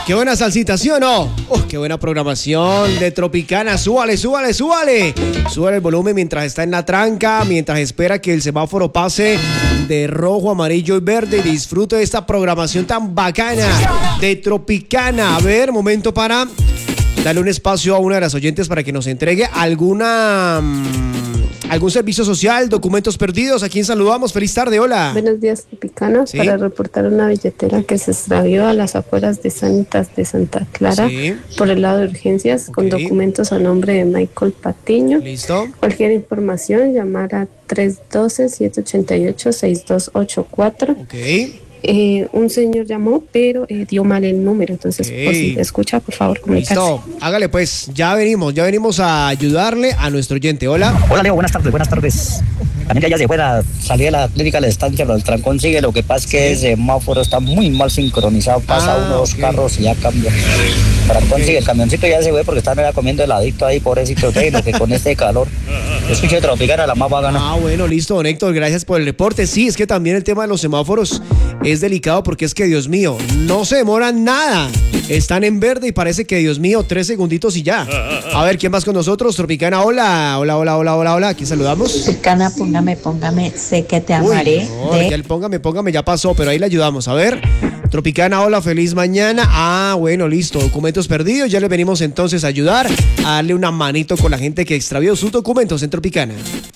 Qué buena salsita, ¿sí o no? Qué buena programación de Tropicana. Súbale, súbale, súbale. Súbale el volumen mientras está en la tranca, mientras espera que el semáforo pase de rojo, amarillo y verde. Disfrute de esta programación tan bacana de Tropicana. A ver, momento para darle un espacio a una de las oyentes para que nos entregue algún servicio social, documentos perdidos. ¿A quién saludamos? Feliz tarde, hola. Buenos días, Tropicana. ¿Sí? Para reportar una billetera que se extravió a las afueras de Santa Clara, ¿sí?, por el lado de urgencias, con documentos a nombre de Michael Patiño. ¿Listo? Cualquier información, llamar a 312-788-6284. Ok. Un señor llamó, pero dio mal el número, entonces por si escucha, por favor, comunicarse. Listo, hágale pues, ya venimos a ayudarle a nuestro oyente. Hola. Hola, Leo, buenas tardes. También ya se fue a salir de la clínica de la estancia, pero el trancón sigue. Lo que pasa es que ese semáforo está muy mal sincronizado, pasa dos carros y ya cambia. El trancón sigue, el camioncito ya se fue porque estaba comiendo heladito ahí, pobrecito, lo que con este calor. Escuché Tropicana, la más va a ganar. Bueno, listo, don Héctor, gracias por el reporte. Sí, es que también el tema de los semáforos es delicado porque es que, Dios mío, no se demoran nada. Están en verde y parece que, Dios mío, 3 segunditos y ya. A ver, ¿quién más con nosotros? Tropicana, hola. ¿Quién saludamos? Tropicana, póngame, sé que te amaré. Ya el póngame, ya pasó, pero ahí le ayudamos. A ver, Tropicana, hola, feliz mañana. Bueno, listo, documentos perdidos. Ya le venimos entonces a ayudar, a darle una manito con la gente que extravió sus documentos en Tropicana.